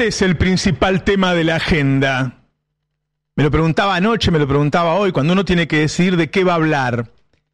es el principal tema de la agenda? Me lo preguntaba anoche, me lo preguntaba hoy, cuando uno tiene que decidir de qué va a hablar.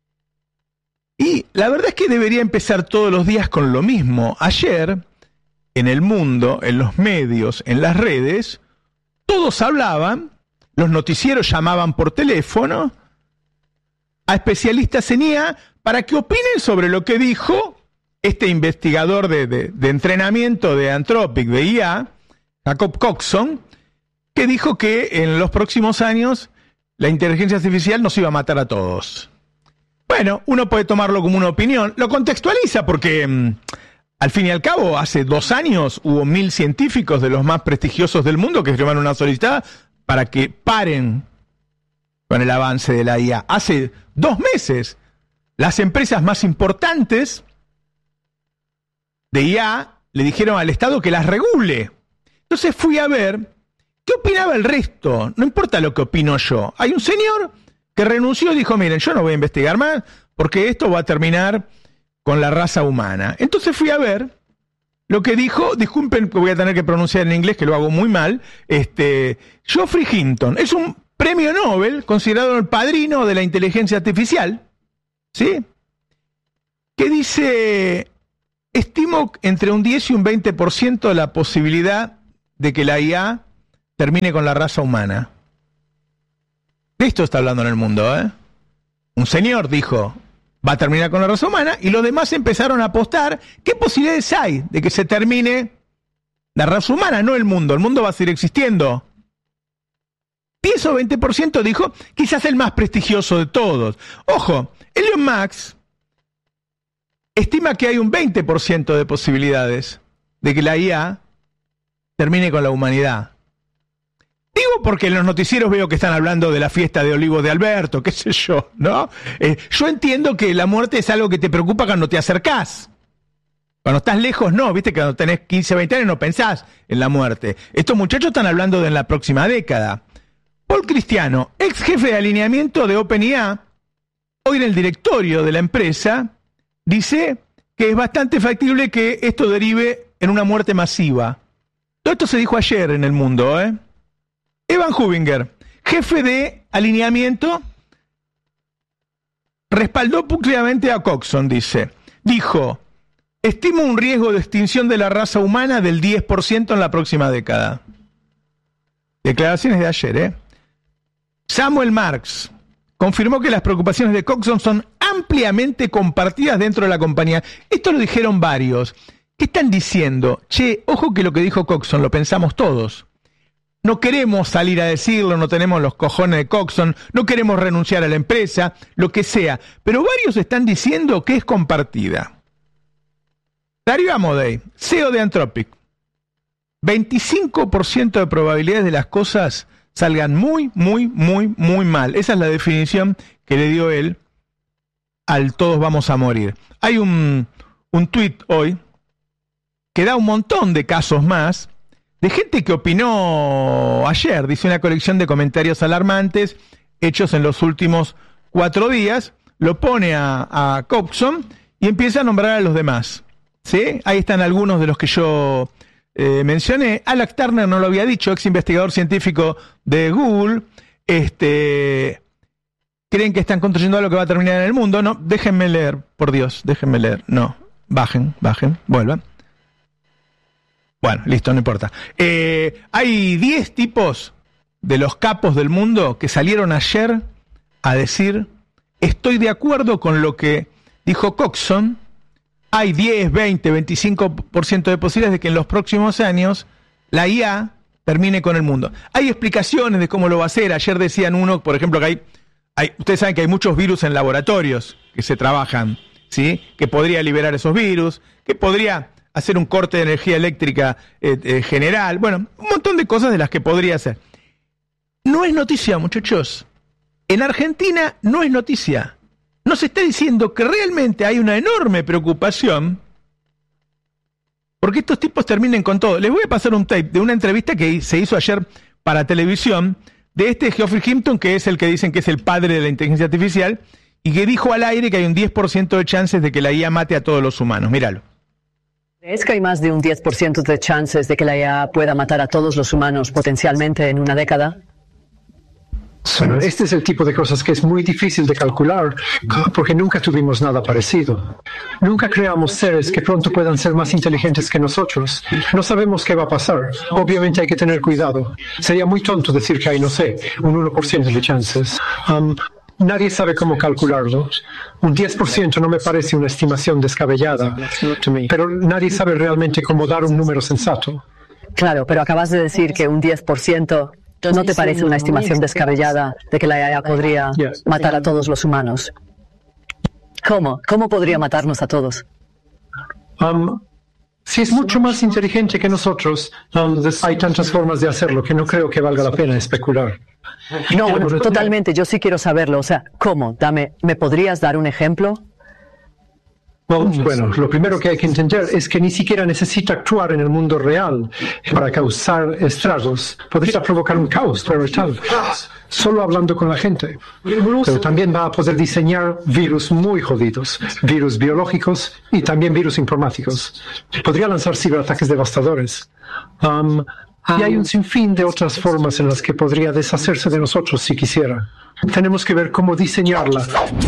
Y la verdad es que debería empezar todos los días con lo mismo. Ayer, en el mundo, en los medios, en las redes, todos hablaban, los noticieros llamaban por teléfono a especialistas en IA para que opinen sobre lo que dijo este investigador de entrenamiento de Anthropic, de IA, Jacob Coxon, que dijo que en los próximos años la inteligencia artificial nos iba a matar a todos. Bueno, uno puede tomarlo como una opinión, lo contextualiza porque al fin y al cabo hace 2 años hubo 1000 científicos de los más prestigiosos del mundo que firmaron una solicitud para que paren con el avance de la IA. Hace 2 meses las empresas más importantes de IA le dijeron al Estado que las regule. Entonces fui a ver qué opinaba el resto. No importa lo que opino yo. Hay un señor que renunció y dijo, miren, yo no voy a investigar más porque esto va a terminar con la raza humana. Entonces fui a ver lo que dijo, disculpen que voy a tener que pronunciar en inglés, que lo hago muy mal, Geoffrey Hinton. Es un premio Nobel considerado el padrino de la inteligencia artificial, ¿sí? Que dice, estimo entre un 10 y un 20% la posibilidad de que la IA termine con la raza humana. De esto está hablando en el mundo, ¿eh? Un señor dijo, va a terminar con la raza humana, y los demás empezaron a apostar qué posibilidades hay de que se termine la raza humana, no el mundo. El mundo va a seguir existiendo. 10 o 20% dijo, quizás el más prestigioso de todos. Ojo, Elon Musk estima que hay un 20% de posibilidades de que la IA termine con la humanidad. Digo porque en los noticieros veo que están hablando de la fiesta de olivos de Alberto, qué sé yo, ¿no? Yo entiendo que la muerte es algo que te preocupa cuando te acercás. Cuando estás lejos, no, viste que cuando tenés 15, 20 años no pensás en la muerte. Estos muchachos están hablando de la próxima década. Paul Cristiano, ex jefe de alineamiento de OpenIA, hoy en el directorio de la empresa, dice que es bastante factible que esto derive en una muerte masiva. Todo esto se dijo ayer en el mundo, ¿eh? Evan Hubinger, jefe de alineamiento, respaldó públicamente a Coxon, dijo, estimo un riesgo de extinción de la raza humana del 10% en la próxima década. Declaraciones de ayer, ¿eh? Samuel Marks confirmó que las preocupaciones de Coxon son ampliamente compartidas dentro de la compañía. Esto lo dijeron varios. ¿Qué están diciendo? Che, ojo que lo que dijo Coxon lo pensamos todos. No queremos salir a decirlo, no tenemos los cojones de Coxon, no queremos renunciar a la empresa, lo que sea. Pero varios están diciendo que es compartida. Darío Amodei, CEO de Anthropic. 25% de probabilidades de las cosas salgan muy mal. Esa es la definición que le dio él al todos vamos a morir. Hay un tuit hoy que da un montón de casos más de gente que opinó ayer. Dice una colección de comentarios alarmantes hechos en los últimos 4 días. Lo pone a Coxon y empieza a nombrar a los demás, ¿sí? Ahí están algunos de los que yo mencioné. Alec Turner no lo había dicho, ex investigador científico de Google. Creen que están construyendo algo que va a terminar en el mundo. No, déjenme leer, por Dios, déjenme leer. No, bajen, vuelvan. Bueno, listo, no importa. Hay 10 tipos de los capos del mundo que salieron ayer a decir, estoy de acuerdo con lo que dijo Coxon. Hay 10, 20, 25% de posibilidades de que en los próximos años la IA termine con el mundo. Hay explicaciones de cómo lo va a hacer. Ayer decían uno, por ejemplo, que ustedes saben que hay muchos virus en laboratorios que se trabajan, ¿sí? Que podría liberar esos virus, que podría hacer un corte de energía eléctrica general. Bueno, un montón de cosas de las que podría hacer. No es noticia, muchachos. En Argentina no es noticia. Nos está diciendo que realmente hay una enorme preocupación porque estos tipos terminen con todo. Les voy a pasar un tape de una entrevista que se hizo ayer para televisión de Geoffrey Hinton, que es el que dicen que es el padre de la inteligencia artificial, y que dijo al aire que hay un 10% de chances de que la IA mate a todos los humanos. Míralo. ¿Es que hay más de un 10% de chances de que la IA pueda matar a todos los humanos potencialmente en una década? Bueno, este es el tipo de cosas que es muy difícil de calcular porque nunca tuvimos nada parecido. Nunca creamos seres que pronto puedan ser más inteligentes que nosotros. No sabemos qué va a pasar. Obviamente hay que tener cuidado. Sería muy tonto decir que hay, no sé, un 1% de chances. Nadie sabe cómo calcularlo. Un 10% no me parece una estimación descabellada, pero nadie sabe realmente cómo dar un número sensato. Claro, pero acabas de decir que un 10%... ¿No te parece una estimación descabellada de que la IA podría matar a todos los humanos? ¿Cómo? ¿Cómo podría matarnos a todos? Si es mucho más inteligente que nosotros, hay tantas formas de hacerlo que no creo que valga la pena especular. No, bueno, totalmente, yo sí quiero saberlo. O sea, ¿cómo? ¿Me podrías dar un ejemplo? Bueno, lo primero que hay que entender es que ni siquiera necesita actuar en el mundo real para causar estragos. Podría provocar un caos, pero tal, solo hablando con la gente. Pero también va a poder diseñar virus muy jodidos, virus biológicos y también virus informáticos. Podría lanzar ciberataques devastadores. Y hay un sinfín de otras formas en las que podría deshacerse de nosotros si quisiera. Tenemos que ver cómo diseñarla.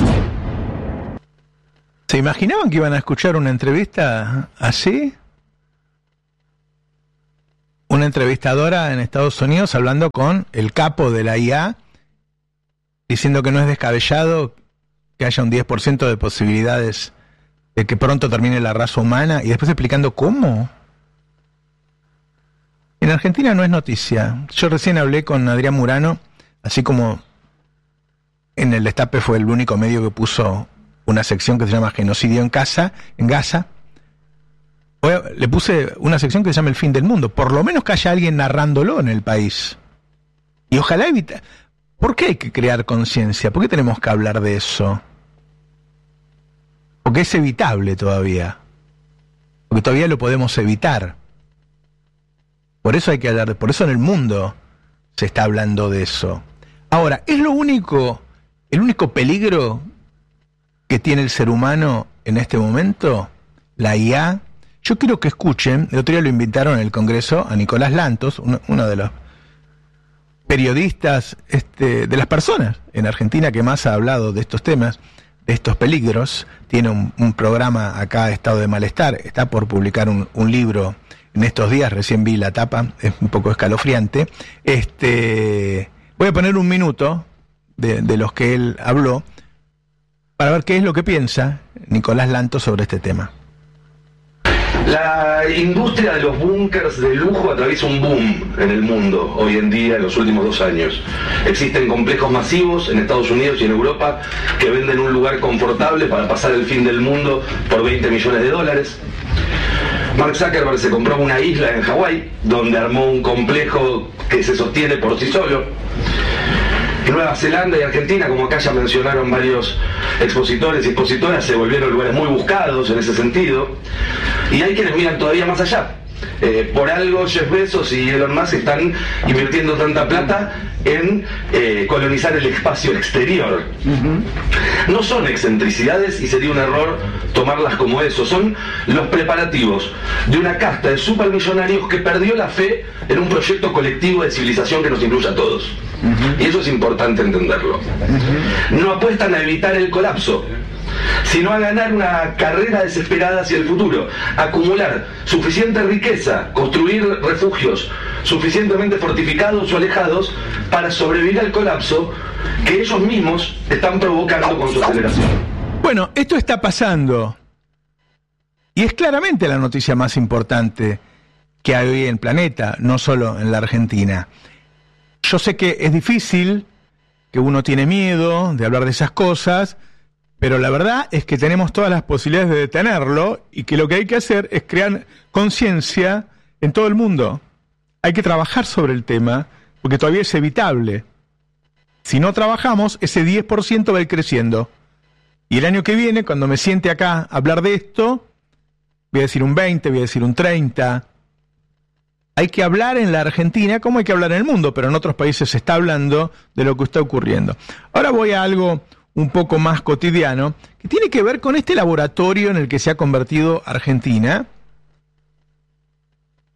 ¿Se imaginaban que iban a escuchar una entrevista así? Una entrevistadora en Estados Unidos hablando con el capo de la IA, diciendo que no es descabellado que haya un 10% de posibilidades de que pronto termine la raza humana, y después explicando cómo. En Argentina no es noticia. Yo recién hablé con Adrián Murano, así como en el Destape fue el único medio que puso una sección que se llama Genocidio en Gaza. Le puse una sección que se llama El fin del mundo. Por lo menos que haya alguien narrándolo en el país. Y ojalá evitar. ¿Por qué hay que crear conciencia? ¿Por qué tenemos que hablar de eso? Porque es evitable todavía. Porque todavía lo podemos evitar. Por eso hay que hablar, por eso en el mundo se está hablando de eso. Ahora, ¿es el único peligro que tiene el ser humano en este momento? La IA. Yo quiero que escuchen, el otro día lo invitaron en el Congreso a Nicolás Lantos, uno de los periodistas, de las personas en Argentina que más ha hablado de estos temas, de estos peligros. Tiene un programa acá, Estado de Malestar, está por publicar un libro en estos días, recién vi la tapa, es un poco escalofriante. Voy a poner un minuto de los que él habló, para ver qué es lo que piensa Nicolás Lantos sobre este tema. La industria de los búnkers de lujo atraviesa un boom en el mundo hoy en día, en los últimos 2 años. Existen complejos masivos en Estados Unidos y en Europa que venden un lugar confortable para pasar el fin del mundo por $20 millones. Mark Zuckerberg se compró una isla en Hawái, donde armó un complejo que se sostiene por sí solo. Nueva Zelanda y Argentina, como acá ya mencionaron varios expositores y expositoras, se volvieron lugares muy buscados en ese sentido. Y hay quienes miran todavía más allá. Por algo Jeff Bezos y Elon Musk están invirtiendo tanta plata en colonizar el espacio exterior. No son excentricidades y sería un error tomarlas como eso. Son los preparativos de una casta de supermillonarios que perdió la fe en un proyecto colectivo de civilización que nos incluya a todos. Y eso es importante entenderlo. No apuestan a evitar el colapso, sino a ganar una carrera desesperada hacia el futuro, acumular suficiente riqueza, construir refugios suficientemente fortificados o alejados para sobrevivir al colapso que ellos mismos están provocando con su aceleración. Bueno, esto está pasando, y es claramente la noticia más importante que hay hoy en el planeta, no solo en la Argentina. Yo sé que es difícil, que uno tiene miedo de hablar de esas cosas, pero la verdad es que tenemos todas las posibilidades de detenerlo, y que lo que hay que hacer es crear conciencia en todo el mundo. Hay que trabajar sobre el tema, porque todavía es evitable. Si no trabajamos, ese 10% va a ir creciendo. Y el año que viene, cuando me siente acá a hablar de esto, voy a decir un 20, voy a decir un 30. Hay que hablar en la Argentina como hay que hablar en el mundo, pero en otros países se está hablando de lo que está ocurriendo. Ahora voy a algo un poco más cotidiano, que tiene que ver con este laboratorio en el que se ha convertido Argentina,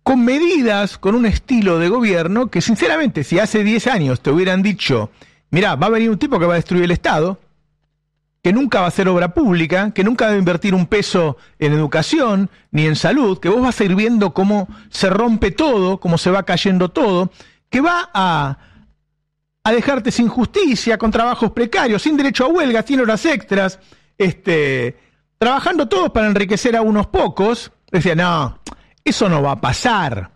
con medidas, con un estilo de gobierno que sinceramente si hace 10 años te hubieran dicho, mirá, va a venir un tipo que va a destruir el Estado, que nunca va a hacer obra pública, que nunca va a invertir un peso en educación ni en salud, que vos vas a ir viendo cómo se rompe todo, cómo se va cayendo todo, que va a dejarte sin justicia, con trabajos precarios, sin derecho a huelga, sin horas extras, trabajando todos para enriquecer a unos pocos. Decía, no, eso no va a pasar.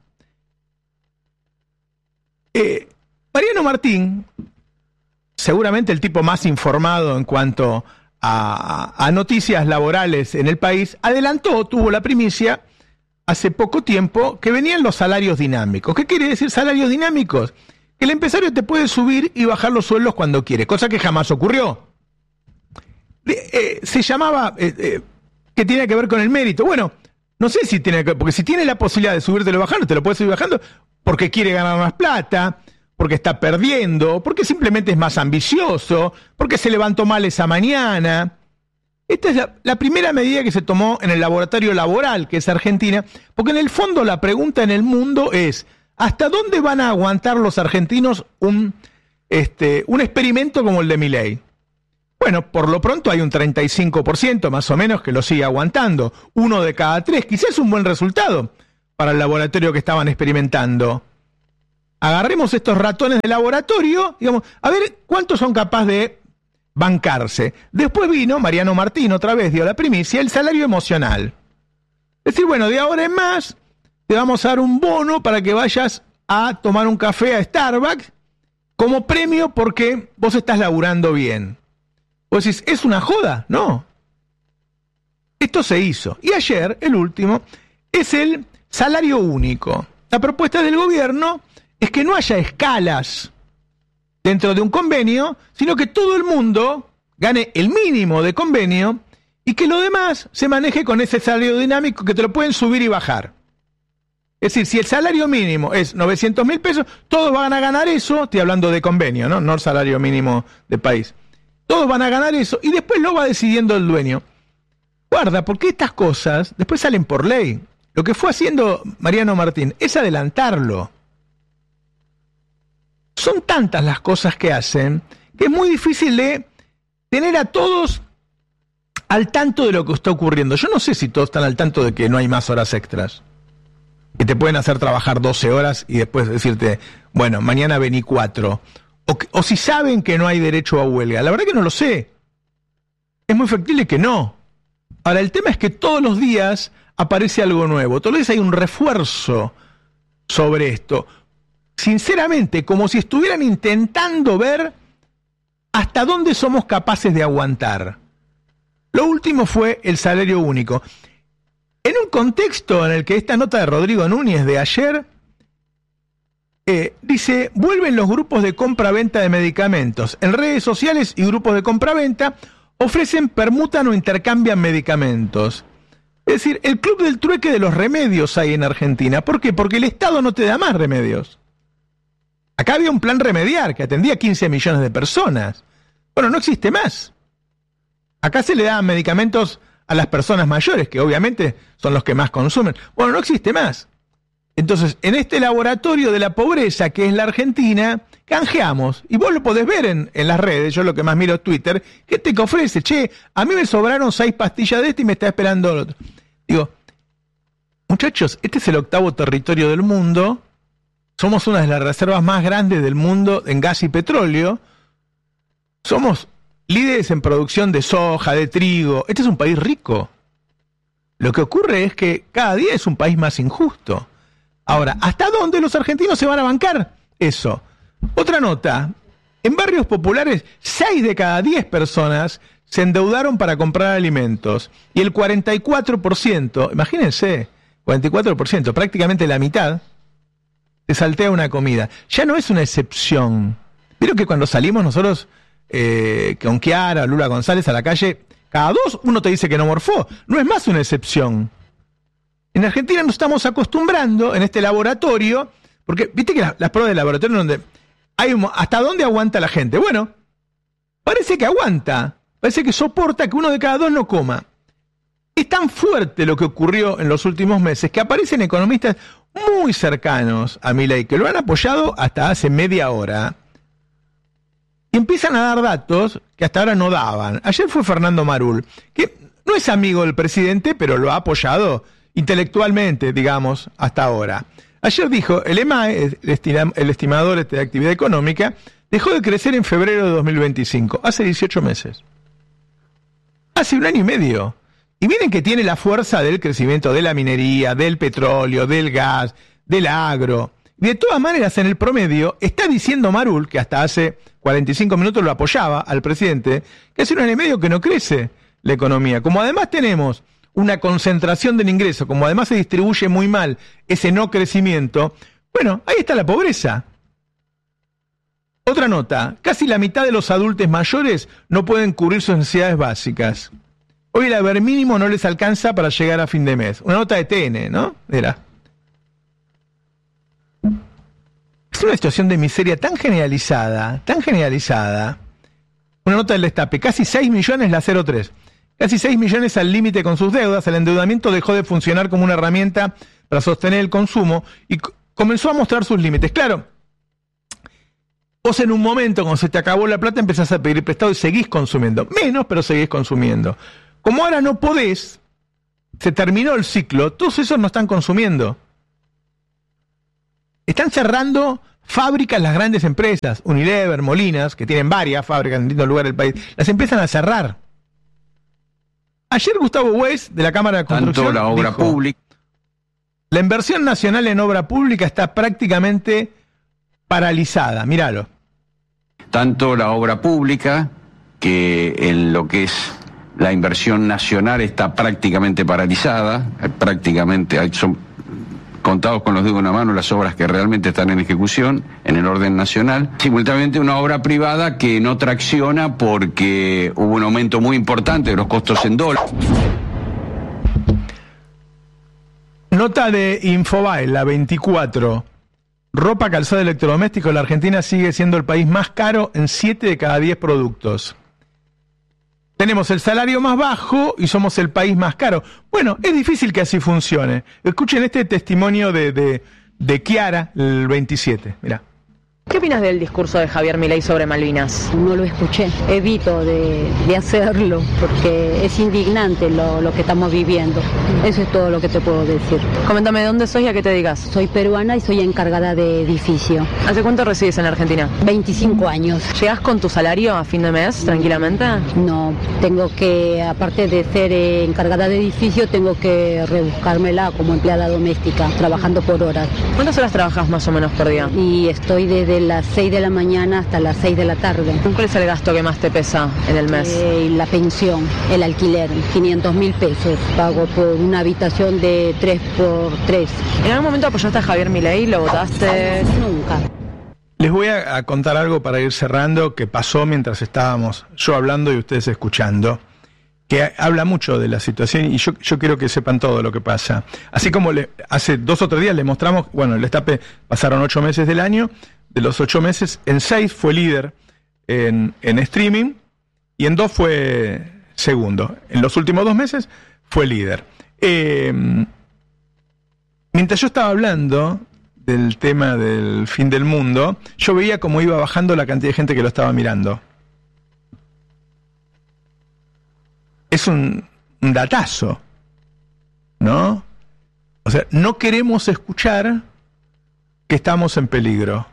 Mariano Martín, seguramente el tipo más informado en cuanto a noticias laborales en el país, tuvo la primicia hace poco tiempo que venían los salarios dinámicos. ¿Qué quiere decir salarios dinámicos? Que el empresario te puede subir y bajar los sueldos cuando quiere, cosa que jamás ocurrió. Se llamaba, que tiene que ver con el mérito. Bueno, no sé si tiene que ver, porque si tiene la posibilidad de subírtelo y bajarlo, te lo puede subir bajando porque quiere ganar más plata, porque está perdiendo, porque simplemente es más ambicioso, porque se levantó mal esa mañana. Esta es la primera medida que se tomó en el laboratorio laboral, que es Argentina, porque en el fondo la pregunta en el mundo es, ¿hasta dónde van a aguantar los argentinos un experimento como el de Milei? Bueno, por lo pronto hay un 35% más o menos que lo sigue aguantando. 1 de cada 3, quizás es un buen resultado para el laboratorio que estaban experimentando. Agarremos estos ratones de laboratorio, digamos, a ver cuántos son capaces de bancarse. Después vino Mariano Martín, otra vez dio la primicia, el salario emocional. Es decir, bueno, de ahora en más te vamos a dar un bono para que vayas a tomar un café a Starbucks como premio porque vos estás laburando bien. Vos decís, ¿es una joda? No. Esto se hizo. Y ayer, el último, es el salario único. La propuesta del gobierno es que no haya escalas dentro de un convenio, sino que todo el mundo gane el mínimo de convenio y que lo demás se maneje con ese salario dinámico que te lo pueden subir y bajar. Es decir, si el salario mínimo es 900.000 pesos, todos van a ganar eso, estoy hablando de convenio, no el salario mínimo de país. Todos van a ganar eso y después lo va decidiendo el dueño. Guarda, porque estas cosas después salen por ley. Lo que fue haciendo Mariano Martín es adelantarlo. Son tantas las cosas que hacen que es muy difícil de tener a todos al tanto de lo que está ocurriendo. Yo no sé si todos están al tanto de que no hay más horas extras. Que te pueden hacer trabajar 12 horas y después decirte, bueno, mañana vení 4. O si saben que no hay derecho a huelga. La verdad que no lo sé. Es muy factible que no. Ahora, el tema es que todos los días aparece algo nuevo. Todos los días hay un refuerzo sobre esto. Sinceramente, como si estuvieran intentando ver hasta dónde somos capaces de aguantar. Lo último fue el salario único. En un contexto en el que esta nota de Rodrigo Núñez de ayer dice, vuelven los grupos de compra-venta de medicamentos. En redes sociales y grupos de compra-venta ofrecen, permutan o intercambian medicamentos. Es decir, el club del trueque de los remedios hay en Argentina. ¿Por qué? Porque el Estado no te da más remedios. Acá había un plan remediar que atendía a 15 millones de personas. Bueno, no existe más. Acá se le daban medicamentos a las personas mayores, que obviamente son los que más consumen. Bueno, no existe más. Entonces, en este laboratorio de la pobreza, que es la Argentina, canjeamos. Y vos lo podés ver en las redes, yo lo que más miro es Twitter. ¿Qué te ofrece? Che, a mí me sobraron 6 pastillas de este y me está esperando el otro. Digo, muchachos, este es el 8º territorio del mundo. Somos una de las reservas más grandes del mundo en gas y petróleo. Somos líderes en producción de soja, de trigo. Este es un país rico. Lo que ocurre es que cada día es un país más injusto. Ahora, ¿hasta dónde los argentinos se van a bancar eso? Otra nota. En barrios populares, 6 de cada 10 personas se endeudaron para comprar alimentos. Y el 44%, imagínense, 44%, prácticamente la mitad, te saltea una comida. Ya no es una excepción. Vieron que cuando salimos nosotros con Chiara, Lula González a la calle, cada 2 uno te dice que no morfó. No es más una excepción. En Argentina nos estamos acostumbrando en este laboratorio, porque viste que las pruebas de laboratorio donde hay hasta dónde aguanta la gente. Bueno, parece que aguanta, parece que soporta que 1 de cada 2 no coma. Es tan fuerte lo que ocurrió en los últimos meses que aparecen economistas muy cercanos a Milei, que lo han apoyado hasta hace media hora, y empiezan a dar datos que hasta ahora no daban. Ayer fue Fernando Marul, que no es amigo del presidente, pero lo ha apoyado intelectualmente, digamos, hasta ahora. Ayer dijo, el EMAE, el estimador de actividad económica, dejó de crecer en febrero de 2025, hace 18 meses. Hace 1 año y medio. Y miren que tiene la fuerza del crecimiento de la minería, del petróleo, del gas, del agro. De todas maneras, en el promedio, está diciendo Marul, que hasta hace 45 minutos lo apoyaba al presidente, que hace 1 año y medio que no crece la economía. Como además tenemos una concentración del ingreso, como además se distribuye muy mal ese no crecimiento, bueno, ahí está la pobreza. Otra nota, casi la mitad de los adultos mayores no pueden cubrir sus necesidades básicas. Hoy el haber mínimo no les alcanza para llegar a fin de mes. Una nota de TN, ¿no? Era. Es una situación de miseria tan generalizada. Una nota del Destape, casi 6 millones la 03. Casi 6 millones al límite con sus deudas. El endeudamiento dejó de funcionar como una herramienta para sostener el consumo y comenzó a mostrar sus límites. Claro, vos en un momento, cuando se te acabó la plata, empezás a pedir prestado y seguís consumiendo. Menos, pero seguís consumiendo. Como ahora no podés, se terminó el ciclo, todos esos no están consumiendo. Están cerrando fábricas las grandes empresas, Unilever, Molinas, que tienen varias fábricas en distintos lugares del país, las empiezan a cerrar. Ayer Gustavo Weiss, de la Cámara de Construcción, tanto la obra dijo, pública. La inversión nacional en obra pública está prácticamente paralizada, míralo. Tanto la obra pública, que en lo que es la inversión nacional está prácticamente paralizada, son contados con los dedos de una mano las obras que realmente están en ejecución en el orden nacional. Simultáneamente una obra privada que no tracciona porque hubo un aumento muy importante de los costos en dólares. Nota de Infobae, la 24. Ropa, calzado, electrodoméstico. La Argentina sigue siendo el país más caro en 7 de cada 10 productos. Tenemos el salario más bajo y somos el país más caro. Bueno, es difícil que así funcione. Escuchen este testimonio de Chiara, el 27. Mirá. ¿Qué opinas del discurso de Javier Milei sobre Malvinas? No lo escuché, evito de hacerlo porque es indignante lo que estamos viviendo. Eso es todo lo que te puedo decir. Coméntame de dónde sos y a qué te dedicas. Soy peruana y soy encargada de edificio. ¿Hace cuánto resides en la Argentina? 25 años. ¿Llegás con tu salario a fin de mes tranquilamente? No, tengo que, aparte de ser encargada de edificio, tengo que rebuscármela como empleada doméstica, trabajando por horas. ¿Cuántas horas trabajas más o menos por día? Y estoy desde las 6 de la mañana hasta las 6 de la tarde. ¿Cuál es el gasto que más te pesa en el mes? La pensión, el alquiler, 500.000 pesos. Pago por una habitación de 3x3. ¿En algún momento apoyaste a Javier Milei? ¿Lo votaste? Nunca. Les voy a contar algo para ir cerrando que pasó mientras estábamos yo hablando y ustedes escuchando, que habla mucho de la situación y yo quiero que sepan todo lo que pasa. Así como hace 2 o 3 días les mostramos, bueno, el Destape pasaron 8 meses del año, de los 8 meses, en 6 fue líder en streaming y en 2 fue segundo. En los últimos 2 meses fue líder. Mientras yo estaba hablando del tema del fin del mundo, yo veía cómo iba bajando la cantidad de gente que lo estaba mirando. Es un datazo, ¿no? O sea, no queremos escuchar que estamos en peligro.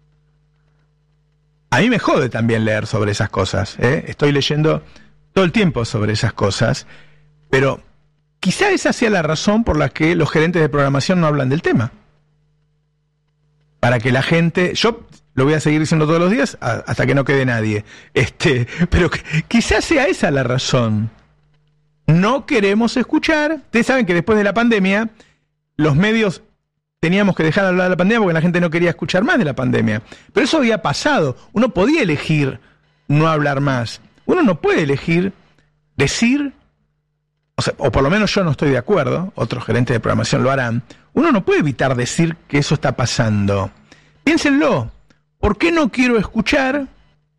A mí me jode también leer sobre esas cosas, ¿eh? Estoy leyendo todo el tiempo sobre esas cosas, pero quizá esa sea la razón por la que los gerentes de programación no hablan del tema. Para que la gente, yo lo voy a seguir diciendo todos los días hasta que no quede nadie, pero quizás sea esa la razón. No queremos escuchar. Ustedes saben que después de la pandemia, los medios teníamos que dejar de hablar de la pandemia porque la gente no quería escuchar más de la pandemia. Pero eso había pasado. Uno podía elegir no hablar más. Uno no puede elegir decir, o por lo menos yo no estoy de acuerdo, otros gerentes de programación lo harán, uno no puede evitar decir que eso está pasando. Piénsenlo. ¿Por qué no quiero escuchar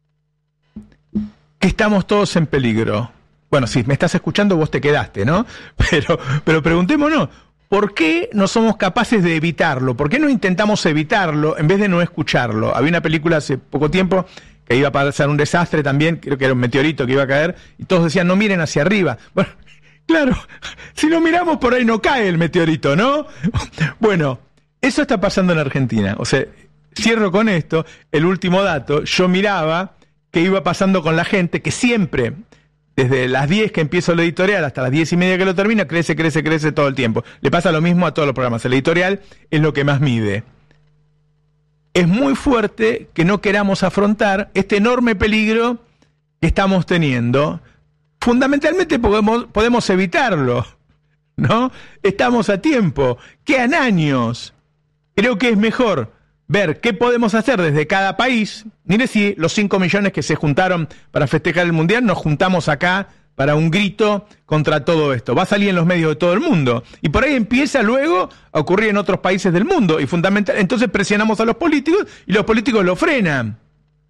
que estamos todos en peligro? Bueno, si me estás escuchando, vos te quedaste, ¿no? Pero preguntémonos, ¿por qué no somos capaces de evitarlo? ¿Por qué no intentamos evitarlo en vez de no escucharlo? Había una película hace poco tiempo que iba a pasar un desastre también, creo que era un meteorito que iba a caer, y todos decían, no miren hacia arriba. Bueno, claro, si no miramos por ahí no cae el meteorito, ¿no? Bueno, eso está pasando en Argentina. O sea, cierro con esto, el último dato, yo miraba qué iba pasando con la gente que siempre, desde las 10 que empiezo el editorial hasta las 10:30 que lo termina, crece todo el tiempo. Le pasa lo mismo a todos los programas. El editorial es lo que más mide. Es muy fuerte que no queramos afrontar este enorme peligro que estamos teniendo. Fundamentalmente podemos evitarlo, ¿no? Estamos a tiempo, quedan años. Creo que es mejor ver qué podemos hacer desde cada país. Mire si los 5 millones que se juntaron para festejar el Mundial nos juntamos acá para un grito contra todo esto. Va a salir en los medios de todo el mundo. Y por ahí empieza luego a ocurrir en otros países del mundo. Y entonces presionamos a los políticos y los políticos lo frenan.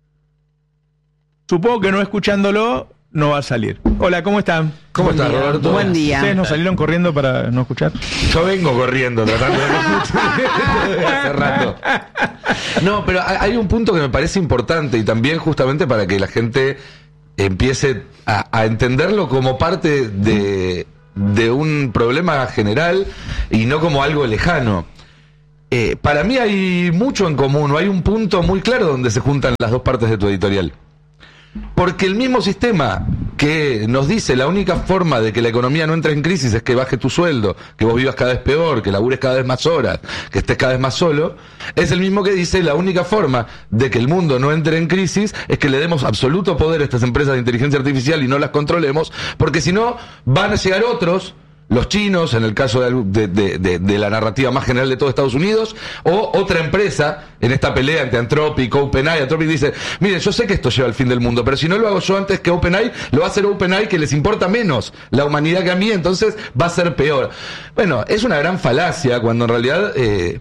Supongo que no escuchándolo no va a salir. Hola, ¿cómo están? ¿Cómo estás, Roberto? Buen día. ¿Ustedes no salieron corriendo para no escuchar? Yo vengo corriendo, tratando de no escuchar hace rato. No, pero hay un punto que me parece importante y también justamente para que la gente empiece a entenderlo como parte de un problema general y no como algo lejano. Para mí hay mucho en común, hay un punto muy claro donde se juntan las dos partes de tu editorial. Porque el mismo sistema que nos dice la única forma de que la economía no entre en crisis es que baje tu sueldo, que vos vivas cada vez peor, que labures cada vez más horas, que estés cada vez más solo, es el mismo que dice la única forma de que el mundo no entre en crisis es que le demos absoluto poder a estas empresas de inteligencia artificial y no las controlemos, porque si no van a llegar otros, los chinos, en el caso de la narrativa más general de todo Estados Unidos, o otra empresa, en esta pelea entre Anthropic, OpenAI. Anthropic dice, miren, yo sé que esto lleva al fin del mundo, pero si no lo hago yo antes que OpenAI, lo va a hacer OpenAI, que les importa menos la humanidad que a mí, entonces va a ser peor. Bueno, es una gran falacia, cuando en realidad...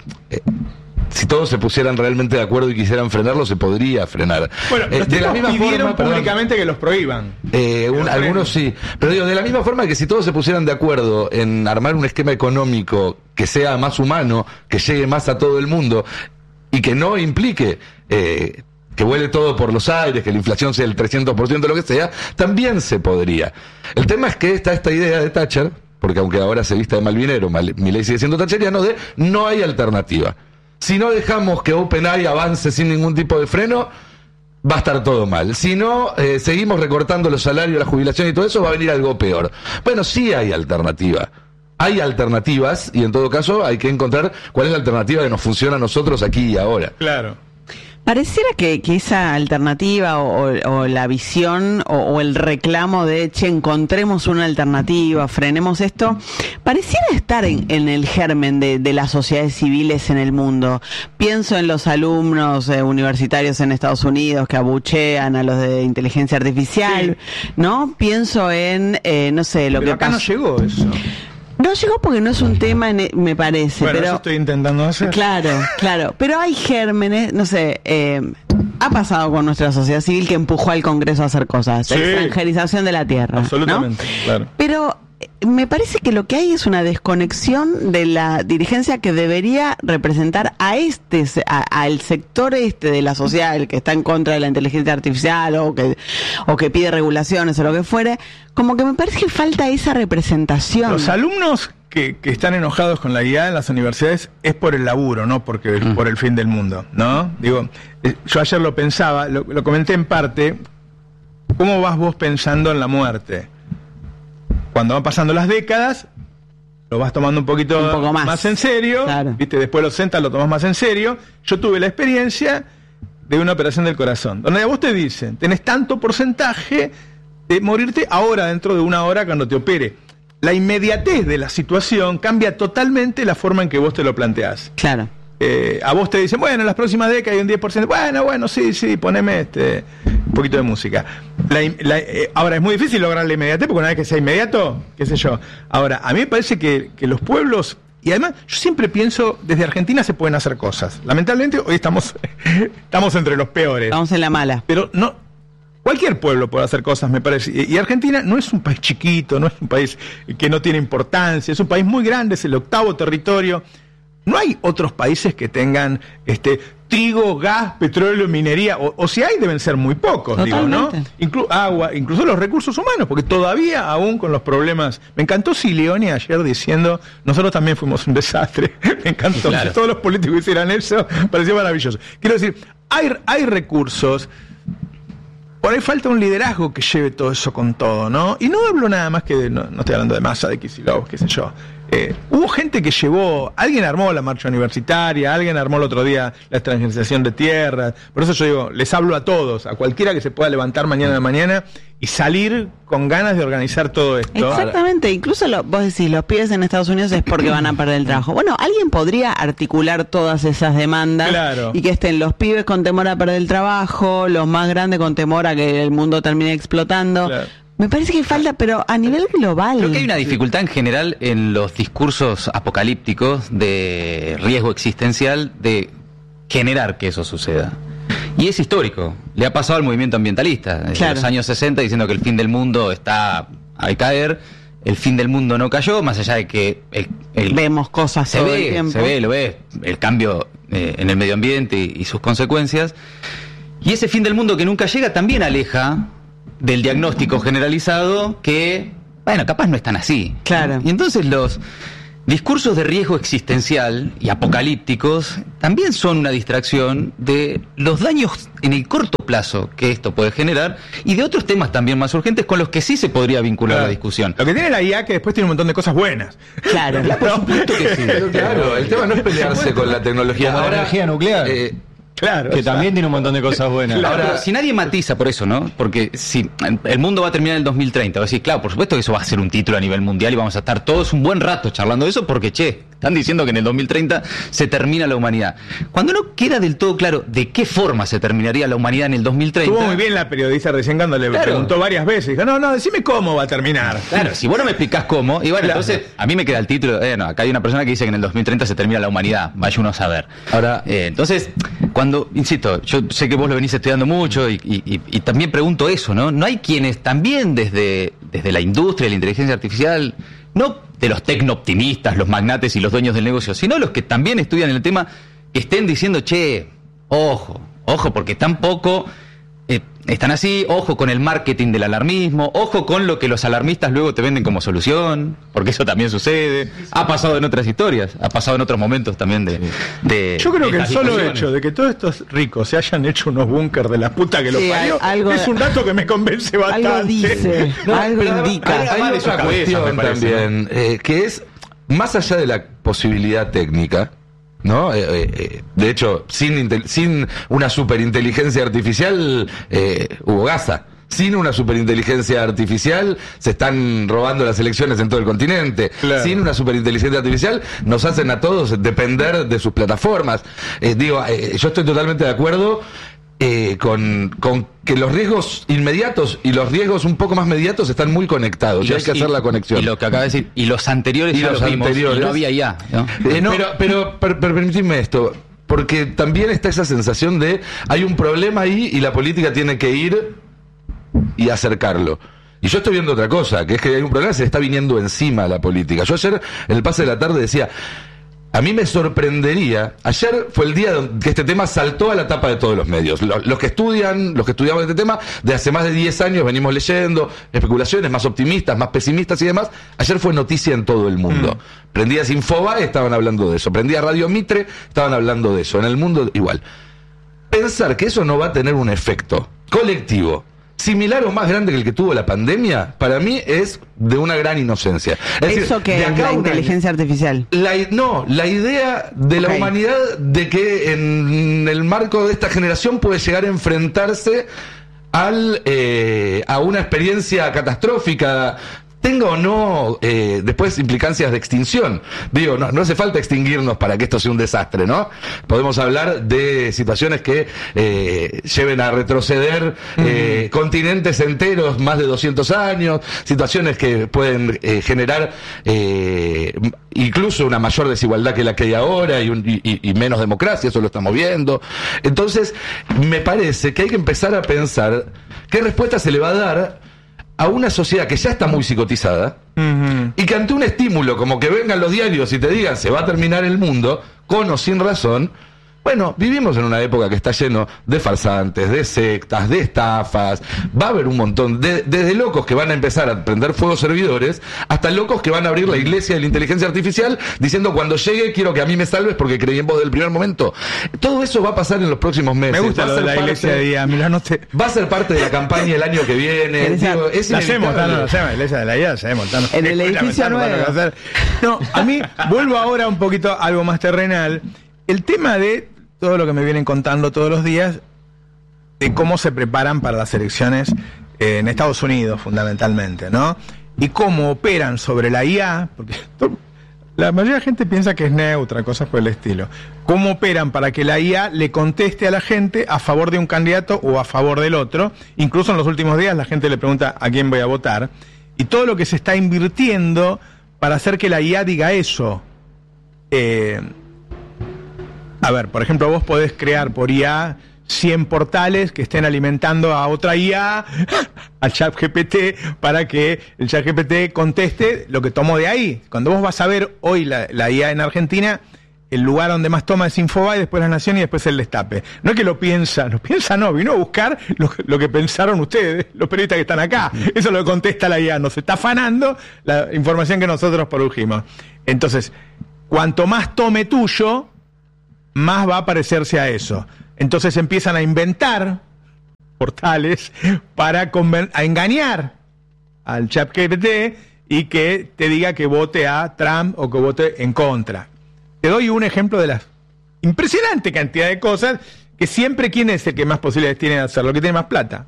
si todos se pusieran realmente de acuerdo y quisieran frenarlo, se podría frenar. Bueno, los de la misma pidieron forma, públicamente que los prohíban. Algunos sí. Pero digo, de la misma forma que si todos se pusieran de acuerdo en armar un esquema económico que sea más humano, que llegue más a todo el mundo y que no implique que vuele todo por los aires, que la inflación sea el 300%, lo que sea, también se podría. El tema es que está esta idea de Thatcher, porque aunque ahora se vista de malvinero, Milei sigue siendo thatcheriano, de no hay alternativa. Si no dejamos que OpenAI avance sin ningún tipo de freno, va a estar todo mal. Si no, seguimos recortando los salarios, la jubilación y todo eso, va a venir algo peor. Bueno, sí hay alternativa. Hay alternativas y en todo caso hay que encontrar cuál es la alternativa que nos funciona a nosotros aquí y ahora. Claro. Pareciera que esa alternativa o la visión o el reclamo de, che, encontremos una alternativa, frenemos esto, pareciera estar en el germen de las sociedades civiles en el mundo. Pienso en los alumnos universitarios en Estados Unidos que abuchean a los de inteligencia artificial, sí, ¿no? Pienso en, no sé, lo pero que acá pasó. no llegó eso. No llegó porque no es un tema, me parece. Bueno, pero eso estoy intentando hacer. Claro. Pero hay gérmenes, no sé, ha pasado con nuestra sociedad civil que empujó al Congreso a hacer cosas. Sí. Extranjerización de la tierra. Absolutamente, ¿no? Claro. Pero me parece que lo que hay es una desconexión de la dirigencia que debería representar al sector de la sociedad, el que está en contra de la inteligencia artificial o que pide regulaciones o lo que fuere. Como que me parece que falta esa representación. Los alumnos que están enojados con la IA en las universidades es por el laburo, no porque por el fin del mundo, ¿no? Digo, yo ayer lo pensaba, lo comenté en parte. ¿Cómo vas vos pensando en la muerte? Cuando van pasando las décadas, lo vas tomando un poco más en serio, claro. ¿Viste? Después lo sentas, lo tomas más en serio. Yo tuve la experiencia de una operación del corazón, donde a vos te dicen, tenés tanto porcentaje de morirte ahora, dentro de una hora, cuando te opere. La inmediatez de la situación cambia totalmente la forma en que vos te lo planteás. Claro. A vos te dicen, bueno, en las próximas décadas hay un 10%. Bueno, sí, poneme un poquito de música. Ahora, es muy difícil lograr la inmediatez, porque una vez que sea inmediato, qué sé yo. Ahora, a mí me parece que los pueblos, y además, yo siempre pienso, desde Argentina se pueden hacer cosas. Lamentablemente, hoy estamos entre los peores. Estamos en la mala. Pero no, Cualquier pueblo puede hacer cosas, me parece. Y Argentina no es un país chiquito, no es un país que no tiene importancia, es un país muy grande, es el 8º territorio. No hay otros países que tengan trigo, gas, petróleo, minería, o si hay deben ser muy pocos, totalmente. digo, ¿no? Agua, incluso los recursos humanos, porque todavía aún con los problemas. Me encantó Silioni ayer diciendo, nosotros también fuimos un desastre. Me encantó, claro. Si todos los políticos hicieran eso, parecía maravilloso. Quiero decir, hay recursos. Por ahí falta un liderazgo que lleve todo eso con todo, ¿no? Y no hablo nada más que no estoy hablando de Massa, de Kicillof, qué sé yo. Hubo gente que llevó, alguien armó la marcha universitaria, alguien armó el otro día la extranjerización de tierras. Por eso yo digo, les hablo a todos, a cualquiera que se pueda levantar mañana de mañana y salir con ganas de organizar todo esto. Exactamente, incluso vos decís, los pibes en Estados Unidos es porque van a perder el trabajo. Bueno, alguien podría articular todas esas demandas, claro, y que estén los pibes con temor a perder el trabajo, los más grandes con temor a que el mundo termine explotando. Claro. Me parece que falta, pero a nivel global. Creo que hay una dificultad en general en los discursos apocalípticos de riesgo existencial de generar que eso suceda. Y es histórico. Le ha pasado al movimiento ambientalista. Desde los años 60 diciendo que el fin del mundo está a caer. El fin del mundo no cayó, más allá de que vemos cosas todo el tiempo. Lo ve, el cambio en el medio ambiente y sus consecuencias. Y ese fin del mundo que nunca llega también aleja del diagnóstico generalizado que, bueno, capaz no es tan así. Claro. Y entonces los discursos de riesgo existencial y apocalípticos también son una distracción de los daños en el corto plazo que esto puede generar y de otros temas también más urgentes con los que sí se podría vincular la discusión. Lo que tiene la IA que después tiene un montón de cosas buenas. Claro, por supuesto que sí. Claro, el tema no es pelearse con la tecnología. Como la energía nuclear. Claro, que también tiene un montón de cosas buenas. Claro. Ahora, si nadie matiza por eso, ¿no? Porque si el mundo va a terminar en el 2030, va a decir, claro, por supuesto que eso va a ser un título a nivel mundial y vamos a estar todos un buen rato charlando de eso porque, están diciendo que en el 2030 se termina la humanidad. Cuando no queda del todo claro de qué forma se terminaría la humanidad en el 2030... Estuvo muy bien la periodista recién cuando le preguntó varias veces. Dijo, no, decime cómo va a terminar. Claro, si vos no me explicás cómo, y bueno, entonces a mí me queda el título, acá hay una persona que dice que en el 2030 se termina la humanidad, vaya uno a saber. Ahora, entonces, cuando, insisto, yo sé que vos lo venís estudiando mucho y también pregunto eso, ¿no? No hay quienes también desde la industria, la inteligencia artificial, no de los tecno-optimistas, los magnates y los dueños del negocio, sino los que también estudian el tema, que estén diciendo, ojo, porque tampoco están así, ojo con el marketing del alarmismo, ojo con lo que los alarmistas luego te venden como solución, porque eso también sucede, ha pasado en otras historias, ha pasado en otros momentos también de yo creo que el solo hecho de que todos estos ricos se hayan hecho unos búnkers de la puta que los parió, es un dato que me convence bastante. Algo dice, algo indica. Hay otra cuestión también, que es, más allá de la posibilidad técnica, ¿no? De hecho, sin una superinteligencia artificial hubo Gaza. Sin una superinteligencia artificial se están robando las elecciones en todo el continente. Claro. Sin una superinteligencia artificial nos hacen a todos depender de sus plataformas. Yo estoy totalmente de acuerdo con que los riesgos inmediatos y los riesgos un poco más mediatos están muy conectados y hay que hacer la conexión. Y lo que acaba de decir, y los anteriores ya los vimos, y no había ya, ¿no? Pero permitidme esto, porque también está esa sensación de hay un problema ahí y la política tiene que ir y acercarlo. Y yo estoy viendo otra cosa, que es que hay un problema, se le está viniendo encima a la política. Yo ayer, en el pase de la tarde, decía, a mí me sorprendería, ayer fue el día que este tema saltó a la tapa de todos los medios. Los que estudiamos este tema, de hace más de 10 años venimos leyendo especulaciones más optimistas, más pesimistas y demás. Ayer fue noticia en todo el mundo. Prendías Infobae, estaban hablando de eso. Prendías Radio Mitre, estaban hablando de eso. En el mundo igual. Pensar que eso no va a tener un efecto colectivo similar o más grande que el que tuvo la pandemia, para mí es de una gran inocencia. Es ¿eso que es la inteligencia artificial? La idea de la humanidad de que en el marco de esta generación puede llegar a enfrentarse a una experiencia catastrófica tenga o no después implicancias de extinción. Digo, no hace falta extinguirnos para que esto sea un desastre, ¿no? Podemos hablar de situaciones que lleven a retroceder continentes enteros más de 200 años, situaciones que pueden generar incluso una mayor desigualdad que la que hay ahora y menos democracia, eso lo estamos viendo. Entonces, me parece que hay que empezar a pensar qué respuesta se le va a dar a una sociedad que ya está muy psicotizada y que ante un estímulo como que vengan los diarios y te digan se va a terminar el mundo, con o sin razón, bueno, vivimos en una época que está lleno de farsantes, de sectas, de estafas, va a haber un montón, desde locos que van a empezar a prender fuego servidores, hasta locos que van a abrir la iglesia de la inteligencia artificial diciendo cuando llegue quiero que a mí me salves porque creí en vos del primer momento. Todo eso va a pasar en los próximos meses. Me gusta lo de la iglesia de IA, va a ser parte de la campaña el año que viene. Digo, es la hacemos, la iglesia de la IA, hacemos. En el edificio nuevo. No, a mí, vuelvo ahora un poquito a algo más terrenal. El tema de todo lo que me vienen contando todos los días de cómo se preparan para las elecciones en Estados Unidos, fundamentalmente, ¿no? Y cómo operan sobre la IA, porque la mayoría de la gente piensa que es neutra, cosas por el estilo. Cómo operan para que la IA le conteste a la gente a favor de un candidato o a favor del otro. Incluso en los últimos días la gente le pregunta a quién voy a votar. Y todo lo que se está invirtiendo para hacer que la IA diga eso. A ver, por ejemplo, vos podés crear por IA 100 portales que estén alimentando a otra IA, al ChatGPT, para que el ChatGPT conteste lo que tomó de ahí. Cuando vos vas a ver hoy la IA en Argentina, el lugar donde más toma es Infobae, después La Nación y después el Destape. No es que lo piensa no, vino a buscar lo que pensaron ustedes, los periodistas que están acá. Eso es lo que contesta la IA, nos está afanando la información que nosotros produjimos. Entonces, cuanto más tome tuyo, más va a parecerse a eso. Entonces empiezan a inventar portales para engañar al ChatGPT y que te diga que vote a Trump o que vote en contra. Te doy un ejemplo de la impresionante cantidad de cosas que siempre, ¿quién es el que más posibilidades tiene de hacerlo? El que tiene más plata,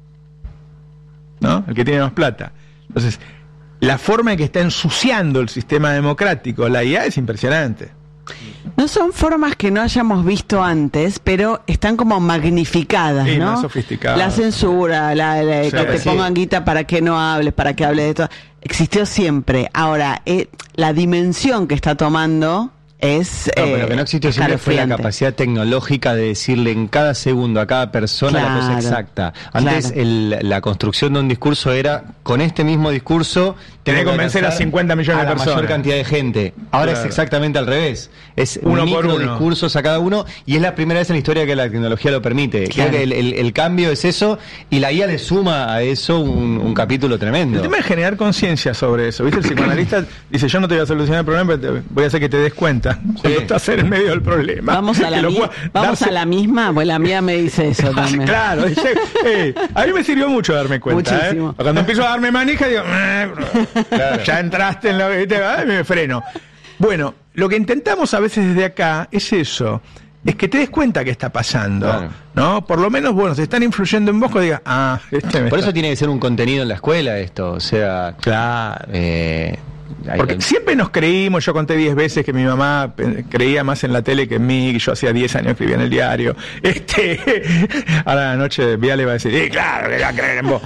¿no? El que tiene más plata. Entonces, la forma en que está ensuciando el sistema democrático la IA es impresionante. No son formas que no hayamos visto antes, pero están como magnificadas, sí, ¿no? Más sofisticadas. La censura, que te pongan guita para que no hables, para que hables de todo. Existió siempre. Ahora, la dimensión que está tomando es pero que no existió siempre fue la capacidad tecnológica de decirle en cada segundo a cada persona la cosa exacta. Antes la construcción de un discurso era, con este mismo discurso tenés que convencer a 50 millones de personas, la mayor cantidad de gente. Ahora es exactamente al revés. Es uno por micro uno discursos a cada uno, y es la primera vez en la historia que la tecnología lo permite. Creo que el cambio es eso, y la IA le suma a eso un capítulo tremendo. El tema es generar conciencia sobre eso. ¿Viste? El psicoanalista dice, yo no te voy a solucionar el problema, pero voy a hacer que te des cuenta cuando estás en medio del problema. Vamos a la misma, pues la mía me dice eso también. Claro, a mí me sirvió mucho darme cuenta. Muchísimo. Cuando empiezo a darme manija, digo, claro, ya entraste en la... me freno. Bueno, lo que intentamos a veces desde acá es eso, es que te des cuenta que está pasando, claro, ¿no? Por lo menos, bueno, se están influyendo en vos, que digas, por eso tiene que ser un contenido en la escuela esto, o sea... Claro. Porque siempre nos creímos, yo conté 10 veces que mi mamá creía más en la tele que en mí, que yo hacía 10 años escribía en el diario. Ahora la noche Viale va a decir, claro que va a creer en vos.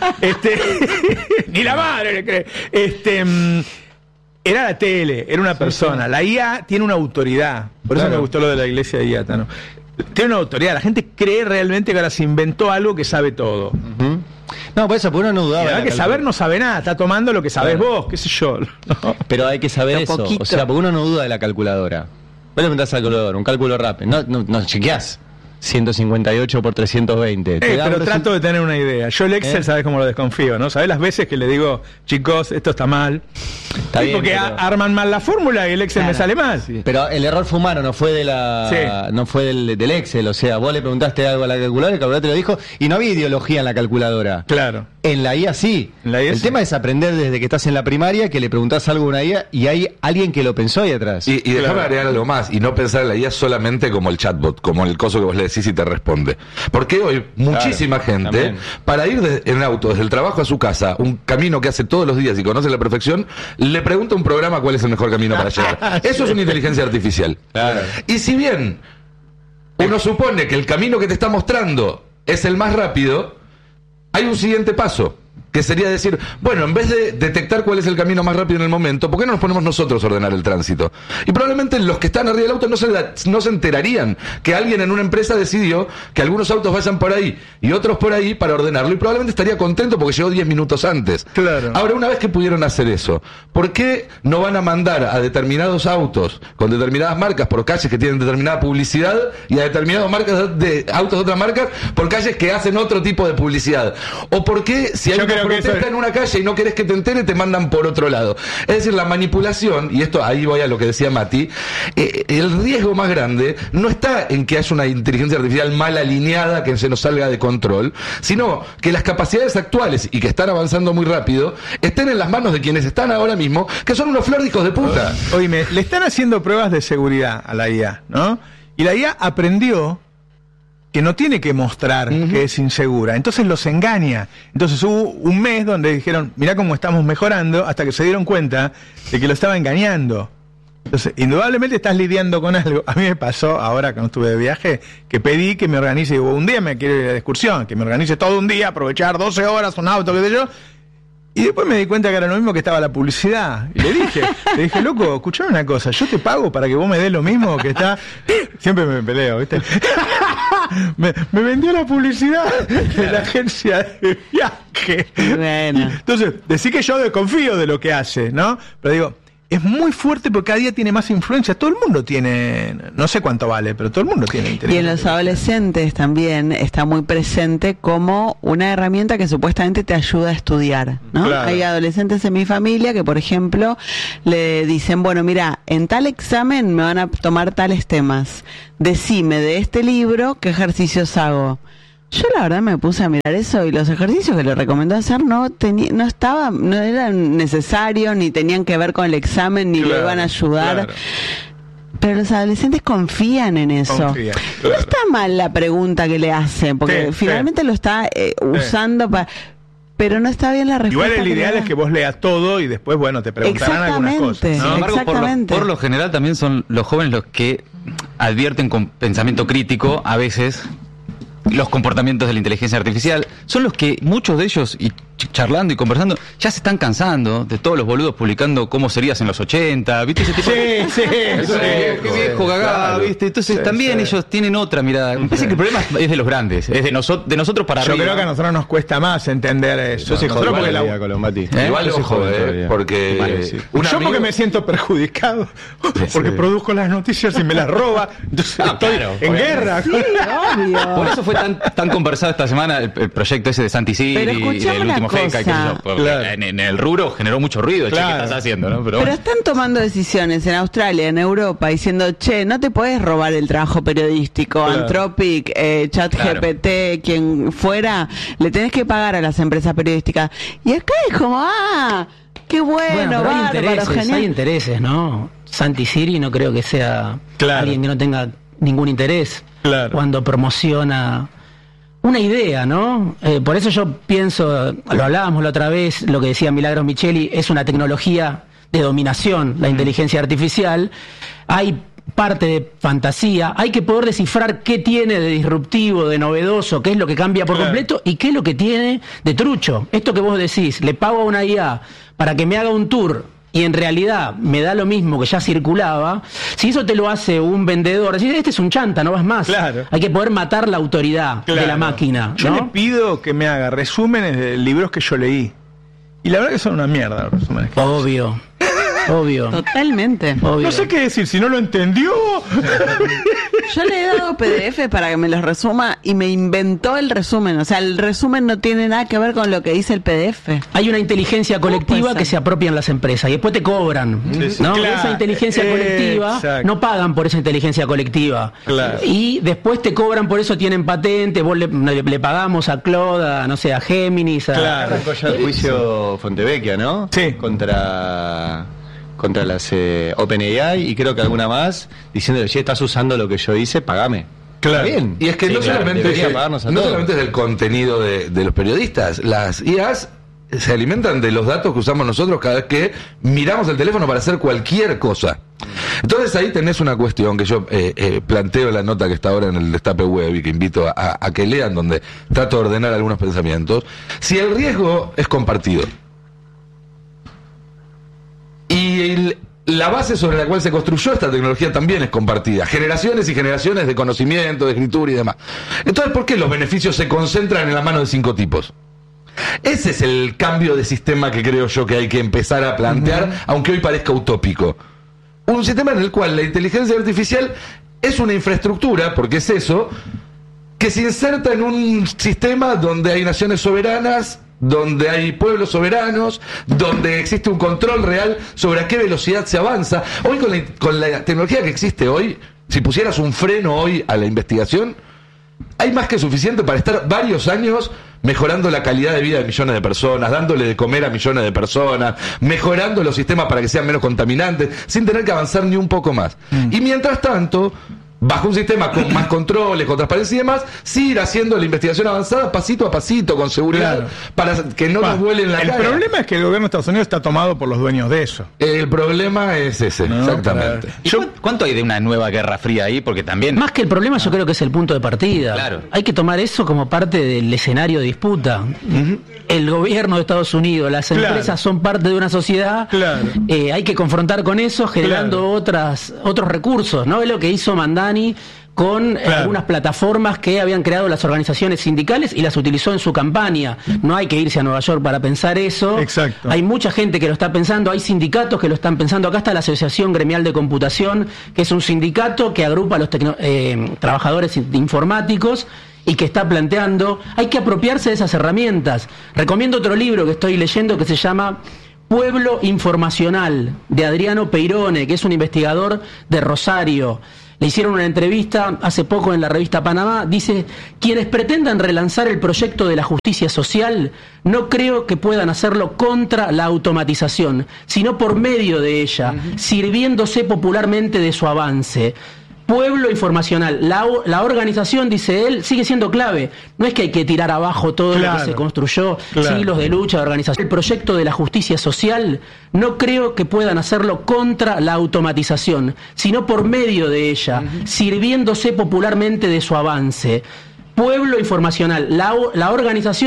Ni la madre le cree. Era la tele, era una persona. La IA tiene una autoridad. Por eso me gustó lo de la iglesia de IA, ¿no? Tiene una autoridad. La gente cree realmente que ahora se inventó algo que sabe todo. No, por eso, porque uno no dudaba. La verdad que saber no sabe nada, está tomando lo que sabés vos, qué sé yo. ¿No? Pero hay que saber eso. Poquito. O sea, porque uno no duda de la calculadora. Vos le preguntás al calculador, un cálculo rápido. No chequeás 158 por 320. Pero trato de tener una idea. Yo el Excel, ¿sabés cómo lo desconfío? ¿No? ¿Sabés las veces que le digo, chicos, esto está mal? Está bien, porque arman mal la fórmula y el Excel me sale mal. Sí. Pero el error fue humano, no fue no fue del Excel. O sea, vos le preguntaste algo a la calculadora, el calculador te lo dijo, y no había ideología en la calculadora. Claro. En la IA sí. El tema es aprender desde que estás en la primaria, que le preguntás algo a una IA y hay alguien que lo pensó ahí atrás. Y déjame agregar algo más, y no pensar en la IA solamente como el chatbot, como el coso que vos le decís y te responde. Porque hoy muchísima gente, también. para ir en auto desde el trabajo a su casa, un camino que hace todos los días y conoce a la perfección, le pregunta a un programa cuál es el mejor camino para llegar. Eso es una inteligencia artificial. Claro. Y si bien uno supone que el camino que te está mostrando es el más rápido, hay un siguiente paso, que sería decir, bueno, en vez de detectar cuál es el camino más rápido en el momento, ¿por qué no nos ponemos nosotros a ordenar el tránsito? Y probablemente los que están arriba del auto no se enterarían que alguien en una empresa decidió que algunos autos vayan por ahí y otros por ahí para ordenarlo, y probablemente estaría contento porque llegó 10 minutos antes. Claro. Ahora, una vez que pudieron hacer eso, ¿por qué no van a mandar a determinados autos con determinadas marcas por calles que tienen determinada publicidad y a determinadas marcas de autos de otras marcas por calles que hacen otro tipo de publicidad? ¿O por qué si hay una protesta en una calle y no querés que te entere, te mandan por otro lado? Es decir, la manipulación, y esto ahí voy a lo que decía Mati, el riesgo más grande no está en que haya una inteligencia artificial mal alineada que se nos salga de control, sino que las capacidades actuales y que están avanzando muy rápido estén en las manos de quienes están ahora mismo, que son unos flordicos de puta. Oíme, le están haciendo pruebas de seguridad a la IA, ¿no? Y la IA aprendió que no tiene que mostrar que es insegura, entonces los engaña. Entonces hubo un mes donde dijeron, mirá cómo estamos mejorando, hasta que se dieron cuenta de que lo estaba engañando. Entonces, indudablemente estás lidiando con algo. A mí me pasó, ahora que no estuve de viaje, que pedí que me organice, digo, un día me quiero ir de excursión, que me organice todo un día, aprovechar 12 horas, un auto, qué sé yo. Y después me di cuenta que era lo mismo que estaba la publicidad. Y le dije, loco, escuchame una cosa, yo te pago para que vos me des lo mismo que está... Siempre me peleo, ¿viste? me vendió la publicidad de la agencia de viaje. Bueno. Entonces, decí que yo desconfío de lo que hace, ¿no? Pero digo, es muy fuerte porque cada día tiene más influencia. Todo el mundo tiene, no sé cuánto vale, pero todo el mundo tiene interés. Y en los adolescentes también está muy presente como una herramienta que supuestamente te ayuda a estudiar, ¿no? Claro. Hay adolescentes en mi familia que, por ejemplo, le dicen, bueno, mira, en tal examen me van a tomar tales temas. Decime de este libro qué ejercicios hago. Yo la verdad me puse a mirar eso y los ejercicios que le recomendó hacer no eran necesarios, ni tenían que ver con el examen, ni le iban a ayudar. Claro. Pero los adolescentes confían en eso. Claro. No está mal la pregunta que le hacen, porque finalmente lo está usando para... Pero no está bien la respuesta. Igual el ideal es que vos leas todo y después, bueno, te preguntarán algunas cosas, ¿no? Sin embargo, por lo general también son los jóvenes los que advierten con pensamiento crítico a veces los comportamientos de la inteligencia artificial. Son los que muchos de ellos, y charlando y conversando, ya se están cansando de todos los boludos publicando cómo serías en los 80, ¿viste? Ese tipo qué viejo cagá, ¿viste? Entonces también ellos tienen otra mirada. Me parece que el problema es de los grandes, es de nosotros para arriba. Yo creo que a nosotros nos cuesta más entender eso. Nosotros porque igual ojo, porque yo porque me siento perjudicado, porque produzco las noticias y me las roba, entonces estoy en guerra. Sí, obvio. Por eso fue tan conversado esta semana el proyecto ese de Santi Siri y del último Feca y qué sé yo. Claro. En el rubro generó mucho ruido. Che, ¿qué estás haciendo? ¿No? Pero están tomando decisiones en Australia, en Europa, diciendo, che, no te podés robar el trabajo periodístico. Claro. Anthropic, ChatGPT, quien fuera, le tenés que pagar a las empresas periodísticas. Y acá es como, qué bueno, bárbaro, genial. Hay intereses, ¿no? Santi Siri no creo que sea alguien que no tenga ningún interés cuando promociona una idea, ¿no? Por eso yo pienso, lo hablábamos la otra vez, lo que decía Milagros Micheli, es una tecnología de dominación, la inteligencia artificial. Hay parte de fantasía, hay que poder descifrar qué tiene de disruptivo, de novedoso, qué es lo que cambia por completo y qué es lo que tiene de trucho. Esto que vos decís, le pago a una IA para que me haga un tour y en realidad me da lo mismo que ya circulaba, si eso te lo hace un vendedor, decís, este es un chanta, no vas más. Claro. Hay que poder matar la autoridad de la máquina, ¿no? Yo le pido que me haga resúmenes de libros que yo leí. Y la verdad que son una mierda los resúmenes. Obvio. Totalmente. Obvio. No sé qué decir, si no lo entendió. Yo le he dado PDF para que me los resuma y me inventó el resumen. O sea, el resumen no tiene nada que ver con lo que dice el PDF. Hay una inteligencia colectiva que se apropian las empresas y después te cobran, ¿no? Claro, esa inteligencia colectiva, no pagan por esa inteligencia colectiva. Claro. Y después te cobran, por eso tienen patente, vos le pagamos a Claude, no sé, a Géminis, Claro, ya el juicio Fontevecchia, ¿no? Sí. Contra las OpenAI y creo que alguna más, diciéndole, che, estás usando lo que yo hice, pagame. Claro. Bien. Y es que no solamente es del contenido de los periodistas. Las IAs se alimentan de los datos que usamos nosotros cada vez que miramos el teléfono para hacer cualquier cosa. Entonces ahí tenés una cuestión que yo planteo en la nota que está ahora en el Destape Web y que invito a que lean, donde trato de ordenar algunos pensamientos. Si el riesgo es compartido y la base sobre la cual se construyó esta tecnología también es compartida, generaciones y generaciones de conocimiento, de escritura y demás, entonces ¿por qué los beneficios se concentran en la mano de 5 tipos? Ese es el cambio de sistema que creo yo que hay que empezar a plantear, aunque hoy parezca utópico. Un sistema en el cual la inteligencia artificial es una infraestructura, porque es eso, que se inserta en un sistema donde hay naciones soberanas, donde hay pueblos soberanos, donde existe un control real sobre a qué velocidad se avanza. Hoy con la tecnología que existe hoy, si pusieras un freno hoy a la investigación, hay más que suficiente para estar varios años mejorando la calidad de vida de millones de personas, dándole de comer a millones de personas, mejorando los sistemas para que sean menos contaminantes, sin tener que avanzar ni un poco más. Y mientras tanto, bajo un sistema con más controles, con transparencia y demás, sí ir haciendo la investigación avanzada pasito a pasito, con seguridad, para que no nos vuelen la cara. El problema es que el gobierno de Estados Unidos está tomado por los dueños de eso. El problema es ese, exactamente. ¿Y cuánto hay de una nueva guerra fría ahí? Porque también... Más que el problema, yo creo que es el punto de partida. Claro. Hay que tomar eso como parte del escenario de disputa. El gobierno de Estados Unidos, las empresas son parte de una sociedad. Hay que confrontar con eso, generando otros recursos, ¿no? Es lo que hizo Mandani con algunas plataformas que habían creado las organizaciones sindicales y las utilizó en su campaña. No hay que irse a Nueva York para pensar eso. Exacto. Hay mucha gente que lo está pensando, hay sindicatos que lo están pensando. Acá está la Asociación Gremial de Computación, que es un sindicato que agrupa a los trabajadores informáticos y que está planteando, hay que apropiarse de esas herramientas. Recomiendo otro libro que estoy leyendo que se llama Pueblo Informacional, de Adriano Peirone, que es un investigador de Rosario. Le hicieron una entrevista hace poco en la revista Panamá. Dice, quienes pretendan relanzar el proyecto de la justicia social, no creo que puedan hacerlo contra la automatización, sino por medio de ella, sirviéndose popularmente de su avance. Pueblo informacional. La organización, dice él, sigue siendo clave. No es que hay que tirar abajo todo lo que se construyó, siglos de lucha, de organización. El proyecto de la justicia social, no creo que puedan hacerlo contra la automatización, sino por medio de ella, sirviéndose popularmente de su avance. Pueblo informacional. La organización